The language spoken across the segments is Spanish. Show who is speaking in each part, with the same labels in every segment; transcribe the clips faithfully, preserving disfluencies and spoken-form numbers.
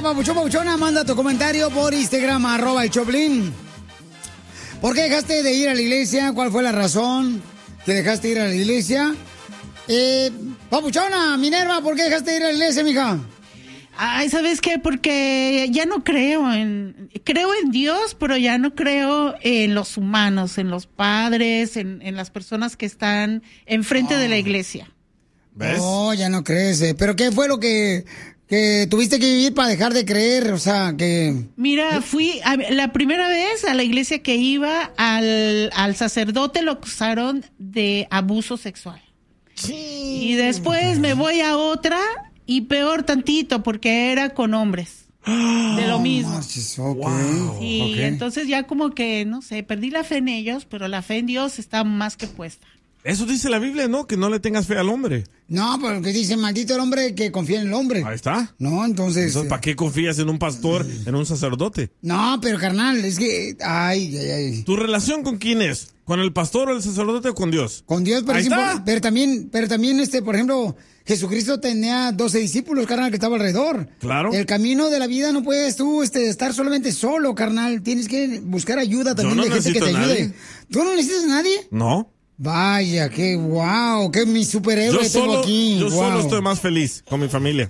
Speaker 1: papuchón, papuchona, manda tu comentario por Instagram, arroba el Choplin. ¿Por qué dejaste de ir a la iglesia? ¿Cuál fue la razón que dejaste de ir a la iglesia? Eh, papuchona, Minerva, ¿por qué dejaste de ir a la iglesia, mija?
Speaker 2: Ay, ¿sabes qué? Porque ya no creo en... Creo en Dios, pero ya no creo en los humanos, en los padres, en, en las personas que están enfrente oh. de la iglesia.
Speaker 1: ¿Ves? No, ya no crees. Eh. ¿Pero qué fue lo que, que tuviste que vivir para dejar de creer? O sea, que...
Speaker 2: Mira, fui... A, la primera vez a la iglesia que iba, al, al sacerdote lo acusaron de abuso sexual. Sí. Y después me voy a otra... Y peor tantito, porque era con hombres. De lo mismo.
Speaker 1: Wow.
Speaker 2: Sí, okay. Entonces ya como que, no sé, perdí la fe en ellos, pero la fe en Dios está más que puesta.
Speaker 3: Eso dice la Biblia, ¿no? Que no le tengas fe al hombre.
Speaker 1: No, porque dice, maldito el hombre que confía en el hombre.
Speaker 3: Ahí está.
Speaker 1: No, entonces...
Speaker 3: Entonces, ¿para qué confías en un pastor, en un sacerdote?
Speaker 1: No, pero carnal, es que... Ay, ay, ay.
Speaker 3: ¿Tu relación con quién es? ¿Con el pastor o el sacerdote o con Dios?
Speaker 1: Con Dios, pero,
Speaker 3: Ahí
Speaker 1: es
Speaker 3: está.
Speaker 1: Impor- pero también, pero también, este, por ejemplo... Jesucristo tenía doce discípulos, carnal, que estaba alrededor.
Speaker 3: Claro.
Speaker 1: El camino de la vida no puedes tú este, estar solamente solo, carnal. Tienes que buscar ayuda también
Speaker 3: no
Speaker 1: de gente que te ayude. ¿Tú no necesitas a nadie?
Speaker 3: No.
Speaker 1: Vaya, qué guau, qué mi superhéroe
Speaker 3: yo
Speaker 1: tengo
Speaker 3: solo,
Speaker 1: aquí.
Speaker 3: Yo
Speaker 1: wow.
Speaker 3: solo estoy más feliz con mi familia.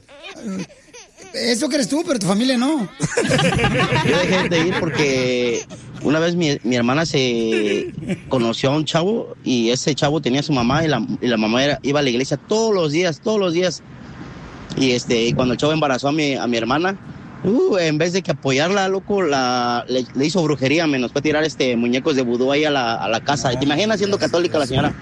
Speaker 1: Eso crees tú, pero tu familia no.
Speaker 4: Yo dejé de ir porque una vez mi, mi hermana se conoció a un chavo y ese chavo tenía a su mamá y la, y la mamá era, iba a la iglesia todos los días, todos los días. Y este y cuando el chavo embarazó a mi, a mi hermana, uh, en vez de que apoyarla, loco, la, le, le hizo brujería, me nos fue a tirar este muñecos de vudú ahí a la, a la casa. ¿Te imaginas siendo católica la señora?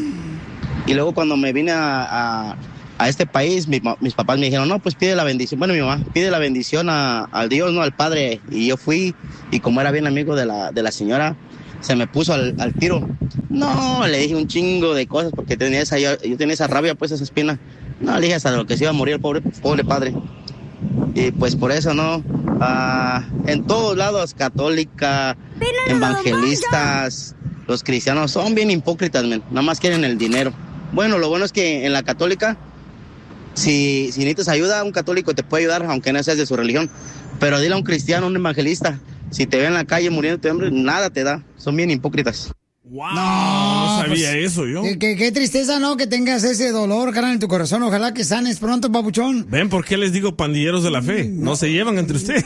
Speaker 4: Y luego cuando me vine a... a a este país, mi, mis papás me dijeron, no, pues pide la bendición, bueno, mi mamá, pide la bendición a, al Dios, no al Padre, y yo fui, y como era bien amigo de la, de la señora, se me puso al, al tiro. No, le dije un chingo de cosas, porque tenía esa, yo, yo tenía esa rabia, pues, esa espina. No, le dije hasta lo que se iba a morir el pobre, pobre padre. Y pues por eso, ¿no? Ah, en todos lados, católica, evangelistas, los cristianos son bien hipócritas, men, nada más quieren el dinero. Bueno, lo bueno es que en la católica, Si, si necesitas ayuda, un católico te puede ayudar, aunque no seas de su religión. Pero dile a un cristiano, un evangelista, si te ve en la calle muriéndote de hambre, nada te da. Son bien hipócritas.
Speaker 3: Wow, no, no sabía pues, eso yo.
Speaker 1: Qué, qué tristeza, ¿no? Que tengas ese dolor, carnal, en tu corazón. Ojalá que sanes pronto, papuchón.
Speaker 3: ¿Ven por qué les digo pandilleros de la fe? No, no se llevan entre ustedes.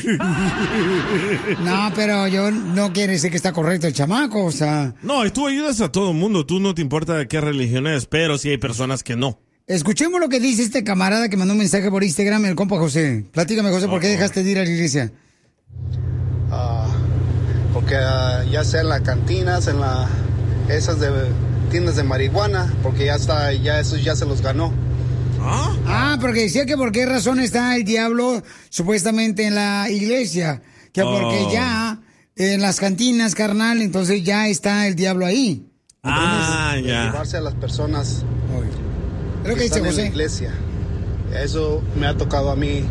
Speaker 1: No, pero yo no quiere decir que está correcto el chamaco, o sea...
Speaker 3: No, y tú ayudas a todo el mundo. Tú no te importa de qué religión es, pero sí hay personas que no.
Speaker 1: Escuchemos lo que dice este camarada que mandó un mensaje por Instagram, el compa José. Platícame, José, ¿por qué dejaste de ir a la iglesia?
Speaker 5: Uh, porque uh, ya sea en las cantinas, en la, esas de tiendas de marihuana, porque ya está, ya eso ya se los ganó.
Speaker 1: Ah, ah porque decía que por qué razón está el diablo supuestamente en la iglesia. Que oh. porque ya en las cantinas, carnal, entonces ya está el diablo ahí.
Speaker 3: Ah,
Speaker 5: entonces,
Speaker 3: ya.
Speaker 5: Llevarse a las personas...
Speaker 1: Creo que, que
Speaker 5: están
Speaker 1: dice José.
Speaker 5: En la iglesia. Eso me ha tocado a mí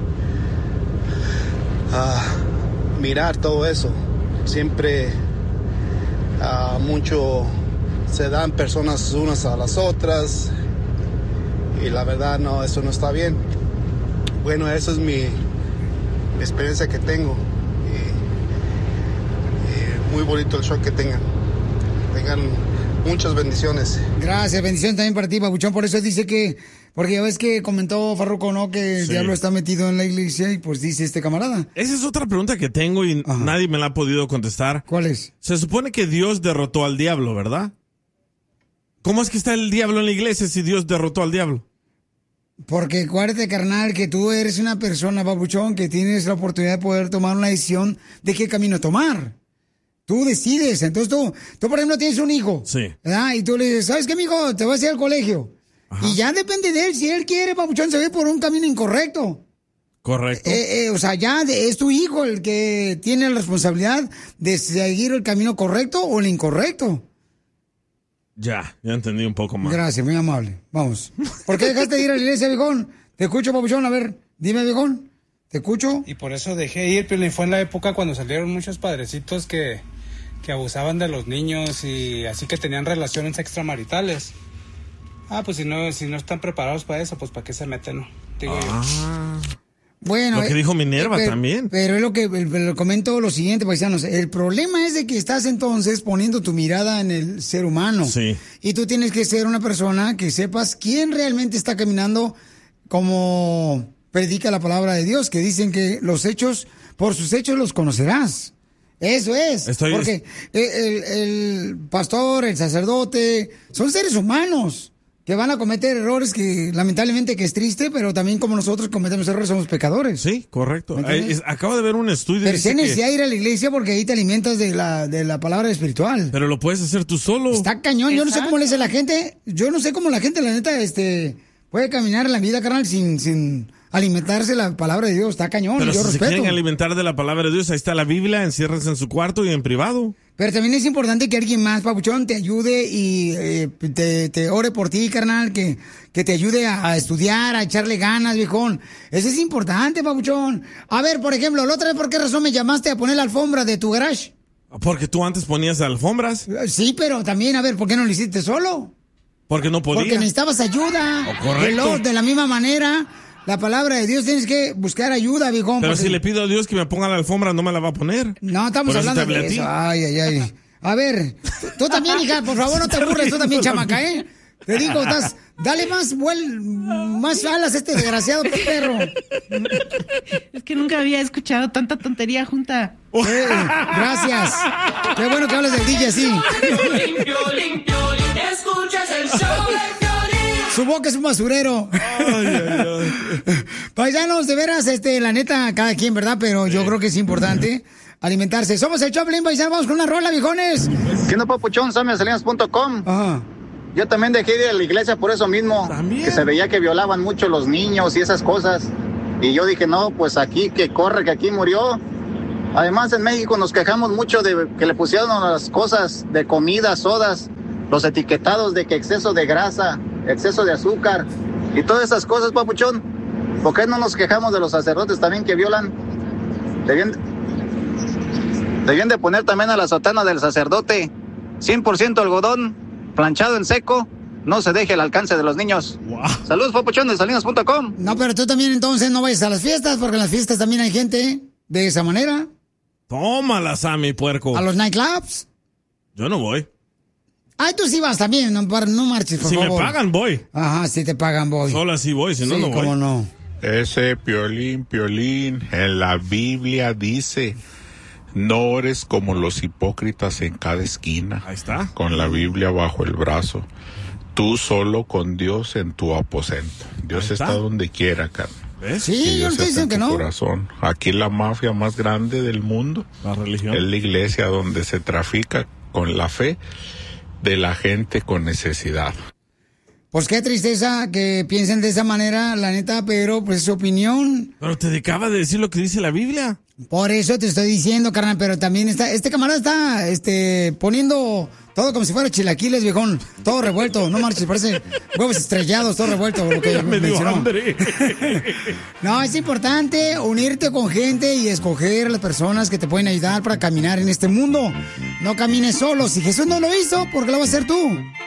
Speaker 5: uh, mirar todo eso. Siempre uh, mucho se dan personas unas a las otras y la verdad no, eso no está bien. Bueno, eso es mi, mi experiencia que tengo y, y muy bonito el show que tengan. Tengan muchas bendiciones.
Speaker 1: Gracias, bendición también para ti, babuchón. Por eso dice que, porque ya ves que comentó Farruko, ¿no? Que el sí. diablo está metido en la iglesia y pues dice este camarada.
Speaker 3: Esa es otra pregunta que tengo y Ajá. nadie me la ha podido contestar.
Speaker 1: ¿Cuál es?
Speaker 3: Se supone que Dios derrotó al diablo, ¿verdad? ¿Cómo es que está el diablo en la iglesia si Dios derrotó al diablo?
Speaker 1: Porque acuérdate, carnal, que tú eres una persona, babuchón, que tienes la oportunidad de poder tomar una decisión de qué camino tomar. Tú decides. Entonces tú, tú, por ejemplo, tienes un hijo.
Speaker 3: Sí.
Speaker 1: ¿Verdad? Y tú le dices, ¿sabes qué, mijo? Te vas a ir al colegio. Ajá. Y ya depende de él. Si él quiere, papuchón, se ve por un camino incorrecto.
Speaker 3: Correcto.
Speaker 1: Eh, eh, o sea, ya es tu hijo el que tiene la responsabilidad de seguir el camino correcto o el incorrecto.
Speaker 3: Ya, ya entendí un poco más.
Speaker 1: Gracias, muy amable. Vamos. ¿Por qué dejaste de ir a la iglesia, viejón? Te escucho, papuchón. A ver, dime, viejón. ¿Te escucho?
Speaker 6: Y por eso dejé ir, pero fue en la época cuando salieron muchos padrecitos que... que abusaban de los niños y así que tenían relaciones extramaritales. Ah, pues si no si no están preparados para eso, pues ¿para qué se meten? No? Digo
Speaker 3: ah.
Speaker 6: yo.
Speaker 1: Bueno,
Speaker 3: lo que
Speaker 1: eh,
Speaker 3: dijo Minerva
Speaker 1: pero,
Speaker 3: también.
Speaker 1: Pero es lo que lo comento lo siguiente, paisanos. El problema es de que estás entonces poniendo tu mirada en el ser humano.
Speaker 3: Sí.
Speaker 1: Y tú tienes que ser una persona que sepas quién realmente está caminando como predica la palabra de Dios, que dicen que los hechos, por sus hechos los conocerás. Eso es.
Speaker 3: Estoy...
Speaker 1: Porque el, el, el pastor, el sacerdote, son seres humanos que van a cometer errores que lamentablemente que es triste, pero también como nosotros cometemos errores somos pecadores.
Speaker 3: Sí, correcto. Eh, acabo de ver un estudio.
Speaker 1: Pero sí necesidad
Speaker 3: que...
Speaker 1: de ir a la iglesia porque ahí te alimentas de la, de la palabra espiritual.
Speaker 3: Pero lo puedes hacer tú solo.
Speaker 1: Está cañón. Yo no sé cómo le dice la gente. Yo no sé cómo la gente, la neta, este, puede caminar en la vida, carnal, sin, sin alimentarse de la palabra de Dios. Está cañón.
Speaker 3: Pero
Speaker 1: yo
Speaker 3: si
Speaker 1: respeto.
Speaker 3: se quieren alimentar de la palabra de Dios, ahí está la Biblia, enciérrense en su cuarto y en privado.
Speaker 1: Pero también es importante que alguien más, papuchón, te ayude y eh, te, te ore por ti, carnal, que, que te ayude a, a estudiar, a echarle ganas, viejón. Eso es importante, papuchón. A ver, por ejemplo, la otra vez, ¿por qué razón me llamaste a poner la alfombra de tu garage?
Speaker 3: Porque tú antes ponías alfombras.
Speaker 1: Sí, pero también, a ver, ¿por qué no lo hiciste solo?
Speaker 3: Porque no podía.
Speaker 1: Porque necesitabas ayuda.
Speaker 3: Oh, correcto.
Speaker 1: De, de la misma manera, la palabra de Dios tienes que buscar ayuda, viejón.
Speaker 3: Pero
Speaker 1: porque...
Speaker 3: si le pido a Dios que me ponga la alfombra, no me la va a poner.
Speaker 1: No, estamos
Speaker 3: Por eso
Speaker 1: hablando
Speaker 3: te
Speaker 1: de
Speaker 3: hablé
Speaker 1: eso.
Speaker 3: a ti.
Speaker 1: Ay, ay, ay. A ver, tú también, hija, por favor, no te aburres, tú también, chamaca, ¿eh? Te digo, estás, dale más vuel, más alas a este desgraciado perro.
Speaker 2: Es que nunca había escuchado tanta tontería junta.
Speaker 1: Eh, gracias. Qué bueno que hables del D J así.
Speaker 7: Escuchas el show de Piolín.
Speaker 1: Su boca es un basurero.
Speaker 3: Ay, ay, ay.
Speaker 1: Paisanos, de veras, este, la neta, cada quien, ¿verdad? Pero yo creo que es importante alimentarse. Somos el Choplin, paisanos, vamos con una rola, viejones.
Speaker 8: ¿Qué no, papuchón? Sammy Salinas punto com.
Speaker 1: Ajá.
Speaker 8: Yo también dejé de ir a la iglesia por eso mismo.
Speaker 3: ¿También?
Speaker 8: Que se veía que violaban mucho los niños y esas cosas. Y yo dije, no, pues aquí que corre, que aquí murió. Además, en México nos quejamos mucho de que le pusieron las cosas de comida, sodas, los etiquetados de que exceso de grasa, exceso de azúcar y todas esas cosas, papuchón. ¿Por qué no nos quejamos de los sacerdotes también que violan? Debían, debían de poner también a la sotana del sacerdote cien por ciento algodón, planchado en seco, no se deje al alcance de los niños. Wow. Saludos, papuchón, de Salinas punto com.
Speaker 1: No, pero tú también entonces no vayas a las fiestas, porque en las fiestas también hay gente de esa manera.
Speaker 3: Tómala, Sammy, puerco.
Speaker 1: ¿A los nightclubs?
Speaker 3: Yo no voy.
Speaker 1: Ay, tú sí vas también, no, no marches, por
Speaker 3: si
Speaker 1: favor.
Speaker 3: Si me pagan, voy.
Speaker 1: Ajá, si te pagan, voy.
Speaker 3: Solo así voy, si no,
Speaker 1: sí,
Speaker 3: no voy.
Speaker 1: cómo no.
Speaker 9: Ese Piolín, Piolín, en la Biblia dice, no ores como los hipócritas en cada esquina.
Speaker 3: Ahí está.
Speaker 9: Con la Biblia bajo el brazo. Tú solo con Dios en tu aposento. Dios está. está donde quiera, carnal.
Speaker 3: ¿Ves?
Speaker 1: Sí, yo no estoy diciendo que no.
Speaker 9: Corazón. Aquí la mafia más grande del mundo,
Speaker 3: la religión,
Speaker 9: es la iglesia donde se trafica con la fe de la gente con necesidad.
Speaker 1: Pues qué tristeza que piensen de esa manera, la neta, pero pues es su opinión.
Speaker 3: Pero te acaba de decir lo que dice la Biblia.
Speaker 1: Por eso te estoy diciendo, carnal, pero también está, este camarada está, este, poniendo todo como si fuera chilaquiles, viejón, todo revuelto, no marches, parece huevos estrellados, todo revuelto. Lo que
Speaker 3: ya me dio hambre.
Speaker 1: No, es importante unirte con gente y escoger a las personas que te pueden ayudar para caminar en este mundo. No camines solo, si Jesús no lo hizo, ¿por qué lo vas a hacer tú?